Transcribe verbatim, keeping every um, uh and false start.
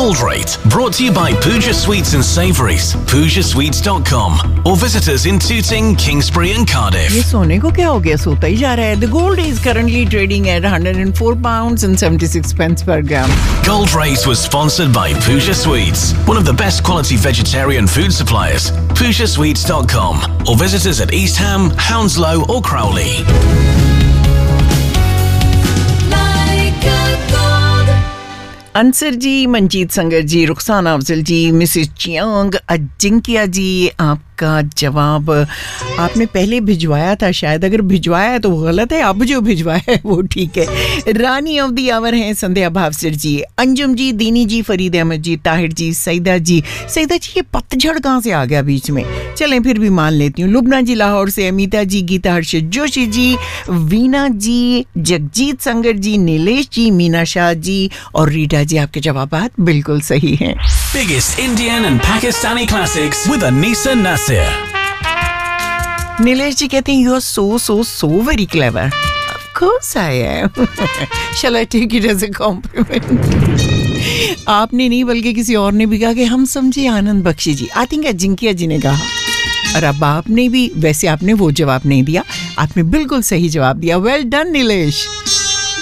Gold Rate, brought to you by Pooja Sweets and Savouries, pooja sweets dot com, or visit us in Tooting, Kingsbury and Cardiff. ये सोने को क्या हो गया, सोता ही जा रहा है. The gold is currently trading at one hundred four pounds and seventy-six pence per gram. Gold Rate was sponsored by Pooja Sweets, one of the best quality vegetarian food suppliers. pooja sweets dot com, or visit us at East Ham, Hounslow or Crowley. Ansar ji, Manjeet Sengar ji, Rukhsana Afzal ji, Mrs Chiang, Ajinkya जी, आपका जवाब आपने पहले भिजवाया था. शायद अगर भिजवाया है तो वो गलत है, अब जो भिजवाया है वो ठीक है. रानी ऑफ द आवर हैं संध्या भावसर जी, अंजुम जी, दीनी जी, फरीद अहमद जी, ताहिर जी, सईदा जी. सईदा जी, ये पतझड़ कहाँ से आ गया बीच में? चलें फिर भी मान लेती हूँ. लुबना जी लाहौर से, अमिता जी, गीता हर्षित जोशी जी, वीना जी, जगजीत संगर जी, नीलेश जी, मीना शाह जी और रीटा जी, आपके जवाबात बिल्कुल सही हैं. Biggest Indian and Pakistani classics with Anisa Nasir. Nilesh जी कहते हैं, you are so so so very clever. Of course I am. Shell I take it as a compliment? आपने नहीं बल्कि किसी और ने भी कहा कि हम समझे आनंद बख्शी जी. आई थिंक अजिंक्या जी ने कहा. और अब आपने भी, वैसे आपने वो जवाब नहीं दिया, आपने बिल्कुल सही जवाब दिया. Well done Nilesh.